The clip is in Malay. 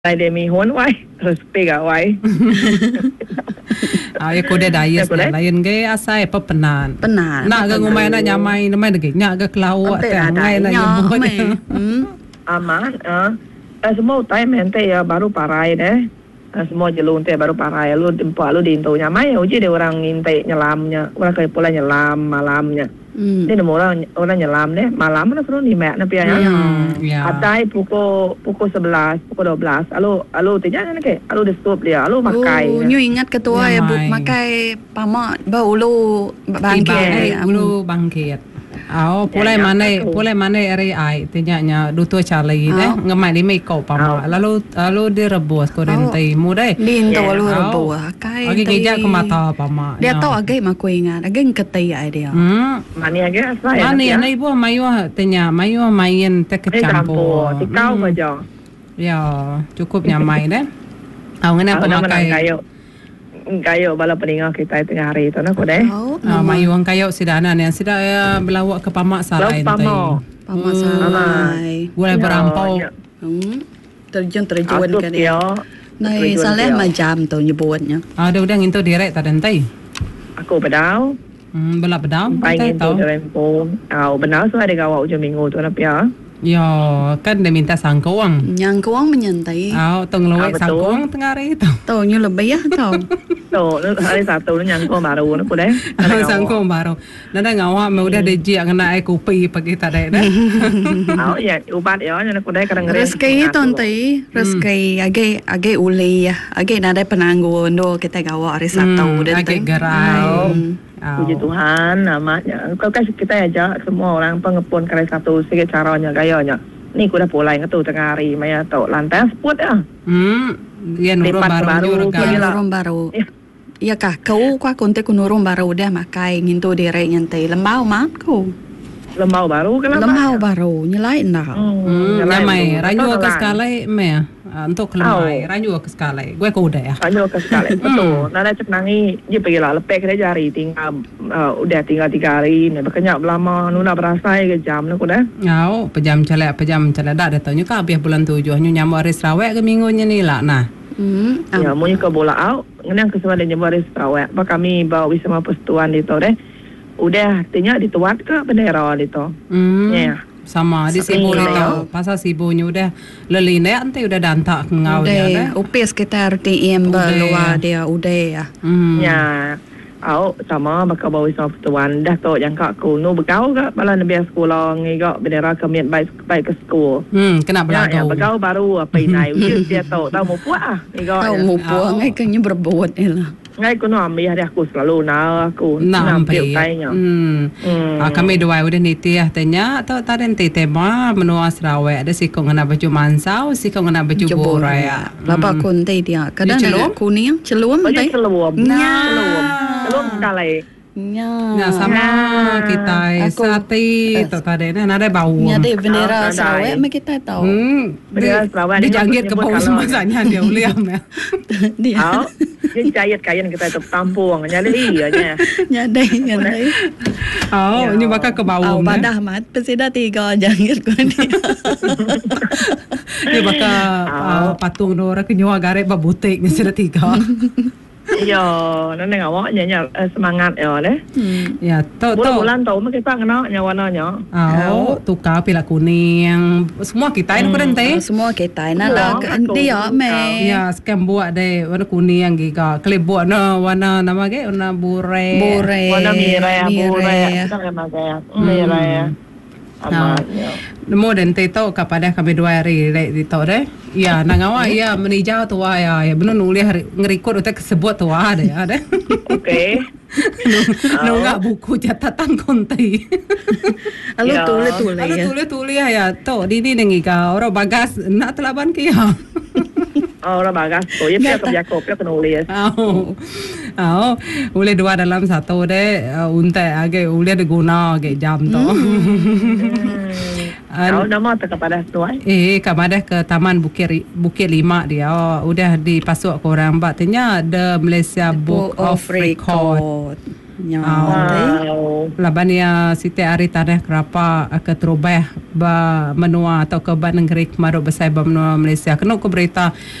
Dia mihun wai, respect wai. Ay ko de dayes na lain ge asai pa penan. Penan. Nak ga ngumai na nyamai na mai de nya ga klau te ngai na nyebut. Aman, semua time ente ya baru parai deh. Semua jelun teh baru parai lu dempa lu dinto nyamai uji de orang nginte nyelamnya. Orang kayak pula nyelam malamnya. Ini nemu orang nyelam deh malam na suruh ni mek na pia ya. Atai pukul 11, pukul 12. Alu tanya ni ke? Alu di stop dia, alu makai. Oh, nyu ingat ketua ya bu makai pamak bau lu bangkit. Ulu bangkit. Pulai mana eri ai tanya duto Charlie deh ngemai di meko pama lalu direbus ko den tai mudah dinto lu rebus kai agi geja ke mata pama dia tahu agai aku ingat agai ketai ai dia mani agai saya mani ana ibu mayu tanya mayu main te kecampur tikau aja ya cukup nyamai deh ngena pemakai kayo bala peninga kita tengah hari itu nak kodeh. Mayuang kayo sidanan yang sida belawak ke pamak salai pamak salai. Boleh berampau. Terjun kan dia. Nai saleh macam tu nyebutnya. Udah ngintu direct tak dentai. Aku bedau. Bela bedau. Pengen tu rempong. Benar so ada kawak ujung minggu tu nak ya. Ya, kan dia minta sangkong. Yang kawang menyantai. Tong lewat sangkong tengah hari itu. Tahu nyu lebih ya tahu. Tuh, hari satu lu nyangkong baru nak boleh. Sangkong baru. Nada ngawak mau udah deji kena air kopi pagi tadi dah. Ya, ubat ya nak boleh kadang rezeki tontai, rezeki age uli ya. Age nada penanggung do kita gawak hari satu dah. Age gerai. Puji Tuhan namanya. Kau kasih kita aja semua orang pengepun kali satu sikit caranya gayanya. Ni aku dah pulai ngetu tengah hari maya tau lantai sport ya. Dia nurun baru. Iya kah kau kontek nurun baru dah makai ngintu direk nyantai lembau mak kau. Lembau baru kenapa? Lembau baru nyalain dah. Nyamai ranyu ke sekali me untuk kelemai ranyu ke sekali. Gue kau udah ya. Ranyu ke sekali. Betul. Nada cek nangi dia pergi lah lepek dia jari tinggal udah tinggal 3 hari ni berkenyak lama nuna berasa ke jam nak udah. Pejam celak dah datangnya ke habis bulan 7 nyu nyamu hari Sarawak ke minggunya ni lah nah. Ya munyi ke bola out ngenang kesemua dia nyamu hari Sarawak. Apa kami bawa wisma persatuan itu deh. Udah artinya dituat ke bendera itu. Ya. Sama di Sibu itu. Pasal Sibunya udah leline ante udah dantak ngau dia dah. Upis kita RTM luar dia udah ya. Ya. Sama bakal bawa wisma persatuan dah tu yang kak ku nu bekau ke bala nabi sekolah ngigak bendera kemian baik ke sekolah. Kena belakau. Ya, bekau baru apa inai dia tahu mau puah ngigak. Tahu mau puah ngai kenya berbuat lah. Ngai kuno ambil hari aku selalu aku nampai tanya. Kami dua udah niti tanya atau tadi tema menua Sarawak ada sikong kena baju mansau sikong kena baju boraya. Lapa konte dia kadang ada kuning celum teh. Celum sekali. Ya sama kita sate itu tadi ada bau. Ada bendera Sarawak mak kita tahu. Bendera Sarawak dijangkit ke bau semasanya dia uliam ya. Dia jahit kain kita itu tampung nyadai aja. Nyadai. Ini bakal ke bau. Padah mat pesida 3 jangit ko dia. Dia bakal patung orang kenyua garek babutik ni sudah 3. Ya, nene ngawaknya semangat ya deh. Ya, bulan tahu mah kita kenal warnanya. Tukar pila kuning. Semua kita ini pun teh. Semua kita ini ada dia me. Ya, sekarang buat deh warna kuning yang giga. Kalau buat warna nama ke warna bure. Warna merah. Kita kenal saya. Merah. Nemo dan tahu kepada kami 2 hari di tahu deh. Ya, nangawa ya menijau tu ya benar nulis ngerikut utak sebut tu ada. Okey. Nunggak buku catatan kontai. Lalu tulis ya. Tahu di nengi ka orang bagas nak telaban ke ya. Orang bagas tu ya pihak Jakob pihak nulis. Boleh 2 dalam 1 deh untai agak boleh ada guna agak jam tu. Nama tak kepada tuan? Kepada ke Taman Bukit 5 dia. Udah dipasuk ke orang batnya The Malaysia Book of Record. Nya. Laban ya Siti Ari tanah kerapa ke terubah ba menua atau ke ba negeri kemaru besai ba menua Malaysia. Kena ko berita